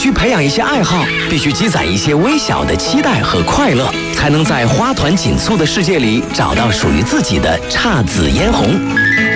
须培养一些爱好，必须积攒一些微小的期待和快乐，才能在花团锦簇的世界里找到属于自己的姹紫嫣红。